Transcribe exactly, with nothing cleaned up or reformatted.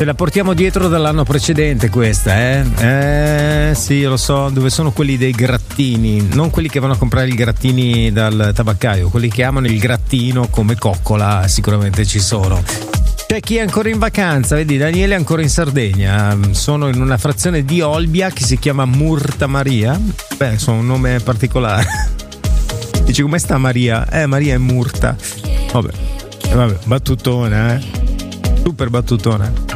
Ce la portiamo dietro dall'anno precedente questa, eh? Eh sì, lo so, dove sono quelli dei grattini, non quelli che vanno a comprare i grattini dal tabaccaio, quelli che amano il grattino come coccola, sicuramente ci sono. C'è chi è ancora in vacanza, vedi, Daniele è ancora in Sardegna, sono in una frazione di Olbia che si chiama Murta Maria, beh, sono un nome particolare. Dici, come sta Maria? Eh, Maria è Murta. Vabbè, vabbè, battutona, eh. Super battutona.